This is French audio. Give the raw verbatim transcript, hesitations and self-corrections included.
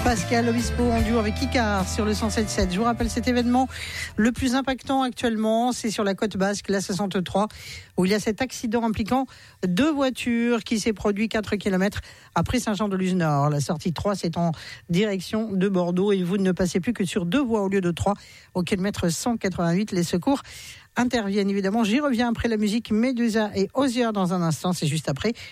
Pascal Obispo en duo avec Icar sur le cent sept virgule sept. Je vous rappelle cet événement le plus impactant actuellement, c'est sur la côte basque, la soixante-trois, où il y a cet accident impliquant deux voitures qui s'est produit quatre kilomètres après Saint-Jean-de-Luz-Nord. La sortie trois, c'est en direction de Bordeaux et vous ne passez plus que sur deux voies au lieu de trois. Au kilomètre cent quatre-vingt-huit, les secours interviennent évidemment. J'y reviens après la musique Médusa et Osier dans un instant. C'est juste après